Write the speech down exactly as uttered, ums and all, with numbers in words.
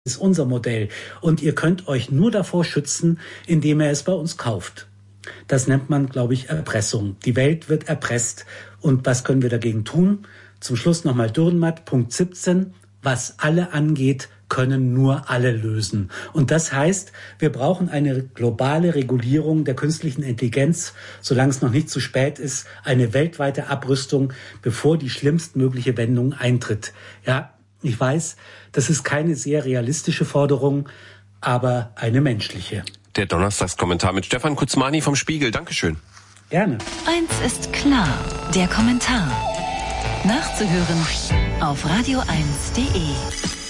ist unser Modell. Und ihr könnt euch nur davor schützen, indem ihr es bei uns kauft. Das nennt man, glaube ich, Erpressung. Die Welt wird erpresst. Und was können wir dagegen tun? Zum Schluss nochmal Dürrenmatt, Punkt siebzehn. Was alle angeht, können nur alle lösen. Und das heißt, wir brauchen eine globale Regulierung der künstlichen Intelligenz, solange es noch nicht zu spät ist, eine weltweite Abrüstung, bevor die schlimmstmögliche Wendung eintritt. Ja, ich weiß, das ist keine sehr realistische Forderung, aber eine menschliche. Der Donnerstagskommentar mit Stefan Kuzmani vom Spiegel. Dankeschön. Gerne. Eins ist klar, der Kommentar. Nachzuhören auf radio eins punkt de.